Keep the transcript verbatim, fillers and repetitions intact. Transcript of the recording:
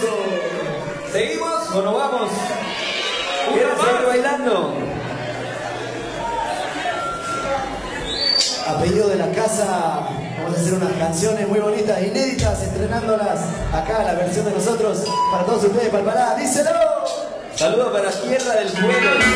Eso. ¿Seguimos o nos vamos? ¿Quieren seguir bailando? A pedido de la casa, vamos a hacer unas canciones muy bonitas, inéditas, estrenándolas acá, la versión de nosotros, para todos ustedes, Palpará. ¡Díselo! Saludos para Tierra del Fuego.